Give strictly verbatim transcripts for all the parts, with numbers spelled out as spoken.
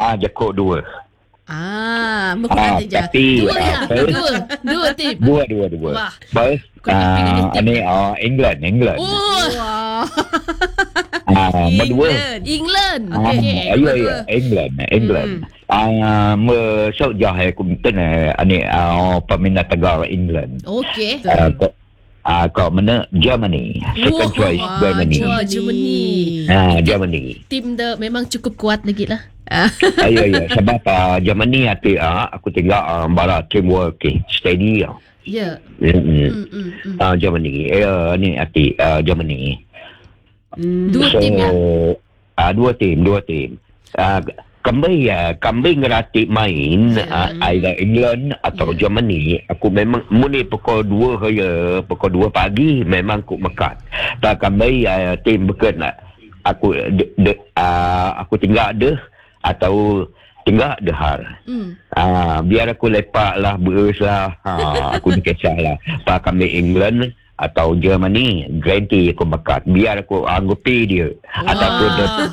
Ah, Jakub dua. Ah, bukan Ah, saja. tapi Dua ya? ah, first, Dua. Dua tim. dua dua dua. Wah. First, Kau happy dengan ah, tim ini ni? ah, England, England. Oh, Wah. Ah, nombor dua. England. England. Ah, Okey. ya, nombor ya, dua. England, England. Ah, mesok jah aku minta ni ah peminat negara England. Okey. Ah, kau ah kau mana Germany. Second Wah, choice wah, Germany. Wah, Germany. Ah, Germany. Tim dia memang cukup kuat lagi lah. Ah, ya, ya. Sebab ah, Germany hati ah, aku tengok ah, barat teamwork okay, steady ah. Ya. Mm-hmm. Hmm, hmm, hmm. Ah, Germany. Eh, ni hati ah, Germany. Hmm. Dua so, tim ya? Ah, dua tim, dua tim. Ah, kami ya, kami ngerati main Ya. ah, either England atau Ya. Germany. Aku memang muni pukul dua ya, pukul dua pagi memang aku mekat. Tak kami ah, tim bukan nak aku de, de, ah, aku tinggal deh atau tinggal dehar. Hmm. Ah, biar aku lepak lah, berus lah. Ha, aku ni kisah lah. Pak kami England atau Germany, guarantee aku bakat. Biar aku anggupi dia. Wah. Ataupun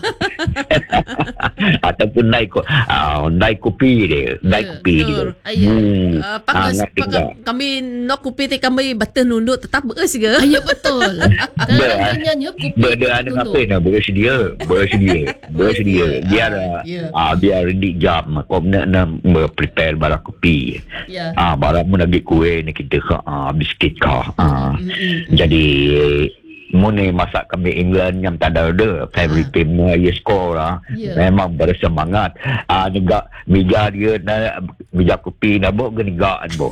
ataupun naik ko, ah, naik kopi dia. Naik Ya, kopi dia. betul. Ah, ya. Hmm. Uh, Ah, pakas, ngerti pakas, tak? kami nak kupi te kami batas nunduk tetap beres ke? Ah, ya betul. Dalam Ber- dunia kopi. Berada ada apa nak bersedia, bersedia, bersedia. Biar Ah, ah, ya. ah, biar di jam kau nak nak prepare barang kopi. Ya. Ah, barang mu nak bagi kuih ni kita ka ah, biskit ka. Ah. Hmm, hmm. Jadi mu ni masak kami England yang tak ada ada favorite team mu ya skor lah. Ya. Memang bersemangat. Ah, negak meja dia na meja kopi nak buat ke negak buat.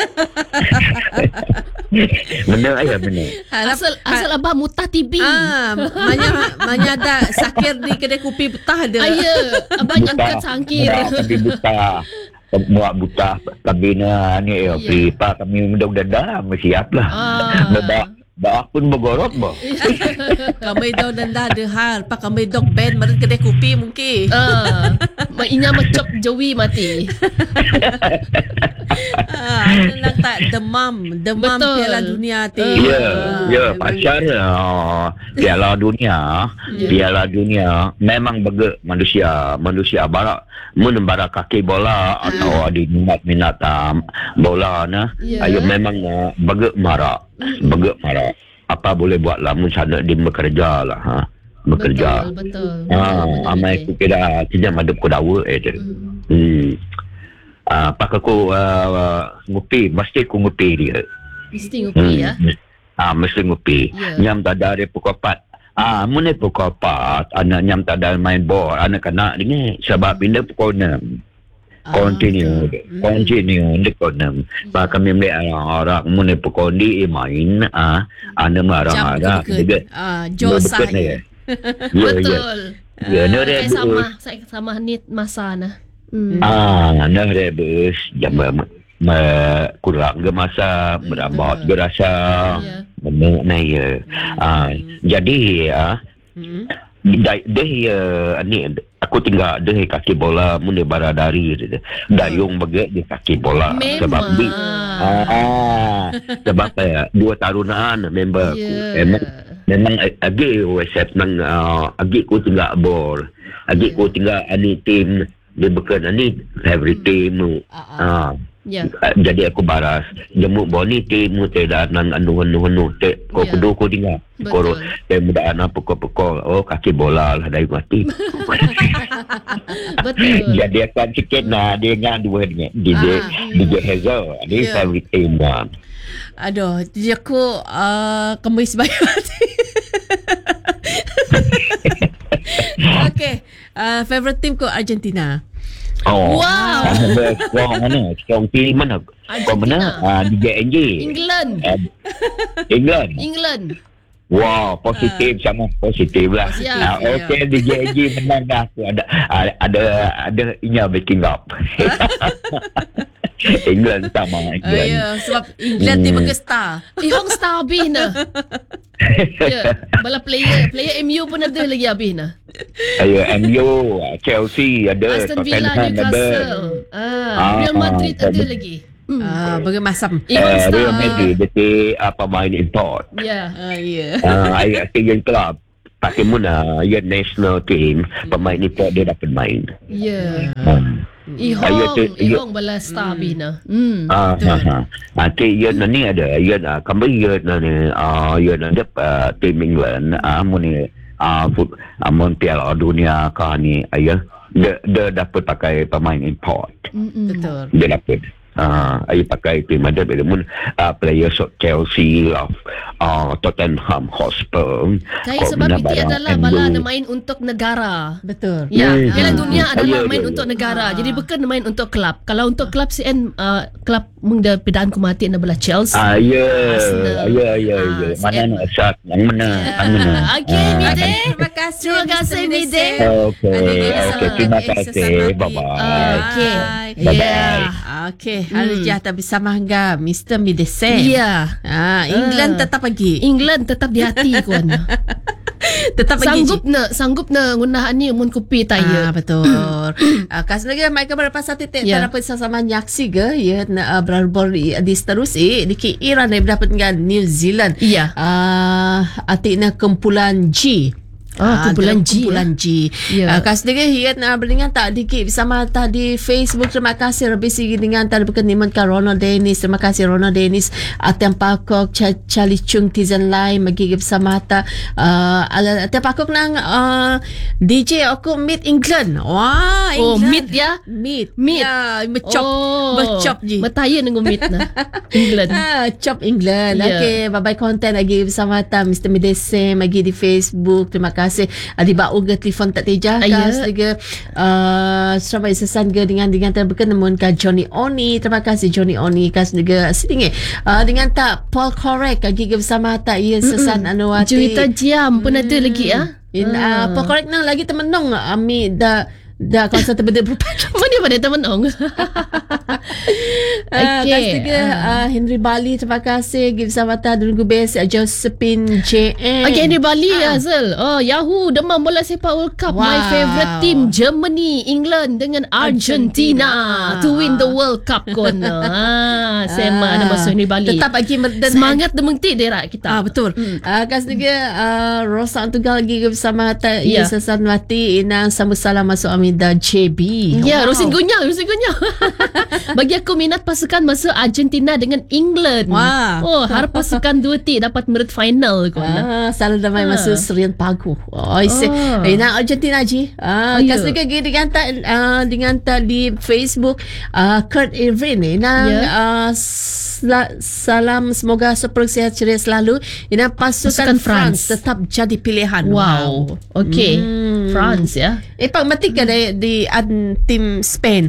Benar ya benar. Asal asal abah mutah T V. Ah, banyak banyak ada sakir di kedai kopi betah ada. Ah, ya. Abah nyangkat sangkir. Kami buta. Buat buta kami na ni ya. Ya. Pak kami mudah-mudahan dah siap lah. Ah. Babak Bah pun bergorok bah. Kami dah denda ada hal, pak kami dog band mari kedai kopi mungkin. Ah, mak inya macok jowi mati. Ah, nak tak demam, demam Betul. Piala Dunia ti. Ya, Ah, ya memang- pasal uh, Piala Dunia, Ya. Piala Dunia memang bagi manusia, manusia barak menembara kaki bola atau ada minat-minat uh, bola nah. Ya. Ayo memang uh, bagi marak, bagi marak. Apa boleh buat lah, mun sana dia bekerja lah, ha. Bekerja. Betul, betul. Ah, Betul, amai betul. aku kira tidak madep ku dawa eh dia. Hmm. Hmm. Ah, pak aku uh, ngupi, mesti aku ngupi dia. Mesti ngopi ya. Ah, mesti ngupi. Ya. Nyam tak ada dia pukul empat. Ah, mun ni pukul empat, anak nyam tak ada main bola, anak-anak ni sebab pindah pukul enam. Ah, Continue, betul. continue di pukul enam. Pak kami melihat orang-orang mun ni pukul di main, ah, anak marah-marah. Jam ke ah josah. Betul ni. Ya, ya. Betul. Ya, ni Saya dia sama, saya sama ni masa nah. Hmm. Ah, nah rebus jam me, me, kurang ke masa, merambat ke rasa. Ya. Benar nah ya. Ah, jadi ya, Hmm. dah dia ni aku tinggal dia kaki bola mun dia baradari dia. Dayung bagi di kaki bola sebab di Memang. ah, sebab ya, dua tarunan member aku. Ya. Memang memang agi whatsapp nang uh, agi ku tinggal bol. Agi ku tinggal ani tim dia bukan ani favorite team mu. Ah, Ah. Ya. Uh, jadi aku baras jemuk boni timu tidak nang anu-anu-anu te ko Ya. kudu ko dinga ko Betul. te muda ana pukul-pukul oh kaki bola lah dari mati. Betul. Jadi akan sikit nah dia dengan dua ni D J Ah, D J Hazel ni Ya. favorite team lah. Aduh, jadi aku uh, kemis banget. Okay, uh, favorite team ko Argentina. Oh. Wow. Kau mana? Kau pilih mana? Kau mana? Argentina. Ah, D J N J. England. Eh, England. England. Wow, positif sama positif lah. Positif, Ah, ya. Okey, D J N J menang dah. Aku ada ada ada ada inya backing up. England sama Uh, England. ya, sebab England dia Hmm. bagi star. Eh, hong star habis nah. Ya, bala player, player M U pun ada lagi habis nah. Ayo M U, Chelsea ada, Aston Villa, Tottenham ada. Newcastle. Ah, Ah, Real Madrid ada betul. lagi. Hmm. Ah, bagi masam. Eh, hong Eh, star. Real Madrid dia apa main import. Ya. Ah, ya. Ah, I think yang club pakai muna ya national team pemain ni pun dia dapat main. Ya. Hmm. Ihong, ihong bala star bina. Hmm. Ah, ha, ha. Nanti ya ni ada ya kami ya ni ah ya ni uh, tim England ah muni ah mun Piala Dunia kah ni ya dia, dia dapat pakai pemain import. Betul. Dia dapat Ah, uh, ay pakai tim ada bagaimana uh, players of Chelsea of uh, Tottenham Hotspur. Kaya sebab itu adalah bala na main untuk negara. Betul. Ya, Hmm. Piala Dunia adalah Ya, main ya, untuk ya. negara. Jadi bukan main untuk kelab. Kalau untuk kelab si en uh, kelab mengda pedaan kumati na bala Chelsea. Ah, ya, Arsenal. ya, ya, Ah, ya. si Mana Ed- nak shot, yang mana, yang mana. Okey, Ah, Mide. Terima kasih. Terima kasih, Mister Mide. Okey, okey. Terima kasih. Bye-bye. Okey. Bye-bye. Yeah. Okey, hari Hmm. jata bersama hangga Mister Midesen. Ya. Ah, England Ah. tetap pergi. England tetap di hati kuan. Tetap pergi. Sanggup na, sanggup na ngundahan ni mun kopi Ah, tayo. betul. Ah, kas lagi mereka berapa titik Ya. dapat sama nyaksi ke ya na berbor di terus eh di ke Iran dia dapat dengan New Zealand. Iya. Ah, artinya kumpulan G. Ah, kumpulan dalam G, kumpulan G. Ya. Ah, kas lagi hiat na beringan tak dikit bersama tadi Facebook. Terima kasih lebih segi dengan tadi bukan niman ka Ronald Dennis. Terima kasih Ronald Dennis. Atiam Pakok Ch- Charlie Chung Tizan Lai magi bersama ta uh, Atiam Pakok nang uh, D J aku meet England. Wah, Oh, England. meet ya? Meet. Meet. Ya, bercop. Oh, Bercop je. Mataya nang meet na. England. Ah, Chop England. Ya. Okay, bye-bye konten lagi bersama ta Mister Midesen lagi di Facebook. Terima kasih. Adi bau ke telefon tak teja Ah, ya. kas juga uh, Surabaya sesan ke dengan dengan tak berkenamun ka Johnny Oni. Terima kasih Johnny Oni kas juga sedingit. Uh, dengan tak Paul Correct lagi ke bersama ta ia sesan Anuwati. Cerita jam pun ada lagi ya. In uh, Paul Correct nang lagi temenong ami dah dah konsert benda berpadu. Mana pada temenong. Okay. Okey. Kas juga uh, Henry Bali terima kasih give bersama ta Dulu Bes Josephine J M. Okay, di Bali ah. Azal. Oh, Yahoo demam bola sepak World Cup. Wow. My favorite team Germany, England dengan Argentina, Argentina. to win the World Cup kon. ah, sema nama Henry Bali. Tetap bagi merdan Semangat demengti derak kita. Ah, betul. Hmm. Uh, kas juga uh, Rosa Antugal lagi bersama ta Ya. yeah. Sesan Wati Ina sambut salam masuk Amida J B. Ya, Wow. Rosin Gunyah, Rosin Gunyah. Bagi aku minat pasukan masuk Argentina dengan England. Wah. Oh, harap pasukan dua ti dapat merit final kon. Ah, selalu damai Ah. masuk Serian Pagu. Oh, isi. Ah. Oh. Ina Argentina ji. Ah, Oh, ya. kas juga lagi dengan ta uh, dengan ta di Facebook uh, Kurt Irvin ni nang Ya. uh, sla- salam semoga super sihat ceria selalu. Ina pasukan, Pasukan France. France tetap jadi pilihan. Wow. Okay. Hmm. France ya. Eh, pak mati ke di, di um, tim Spain?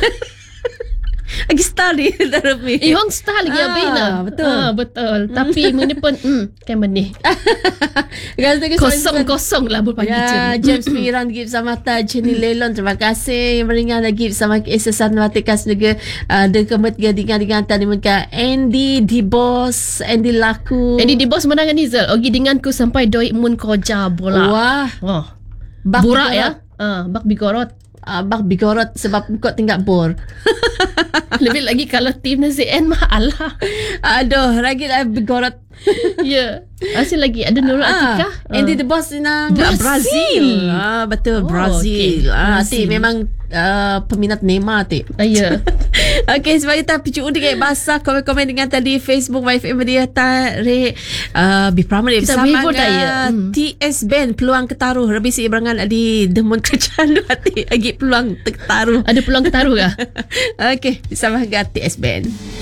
Lagi star di dalam ni. Eh, Hong Star lagi Ah, habis lah. betul. Ah, betul. Tapi ini pun, hmm, kan benih. Kosong-kosong lah berpagi Ya, je. James Piran give sama ta Jenny Lelon terima kasih yang beringan lagi sama Esesan Watikas juga uh, de kemet gadingan dengan tadi mereka Andy di Boss Andy Laku. Jadi di bos menangan Nizal. Ogi denganku sampai doi mun koja bola. Wah, Oh. bak Burak bigorot. ya. Ah, bak bigorot. Uh, bak bigorot sebab kau tinggal bor. Lebih lagi kalau tim na Z N mah alah. Aduh, lagi lah bigorot. Ya. Asyik lagi ada Nurul Atika. Ah, Andy the Boss nang Brazil. Brazil. Ah, betul Oh, Brazil. okay. Ah, Brazil. ti memang uh, peminat Neymar ti. Ah, ya. Okey, sebab kita picu undi kayak bahasa komen-komen dengan tadi Facebook Y F M dia tarik uh, bi pramari Kita bersama bihur tak ya? Hmm. T S Band peluang ketaruh lebih si berangan di demun kecandu hati lagi peluang ketaruh. Ada peluang ketaruh kah? Okey, bersama dengan T S Band.